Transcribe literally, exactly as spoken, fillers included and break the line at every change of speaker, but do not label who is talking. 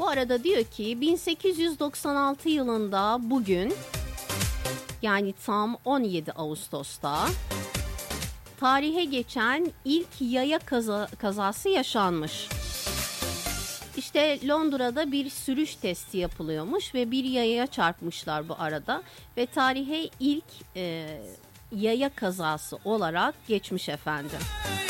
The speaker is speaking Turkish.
arada diyor ki bin sekiz yüz doksan altı yılında bugün, yani tam on yedi Ağustos'ta tarihe geçen ilk yaya kaza, kazası yaşanmış. İşte Londra'da bir sürüş testi yapılıyormuş ve bir yayaya çarpmışlar bu arada ve tarihe ilk e, yaya kazası olarak geçmiş efendim.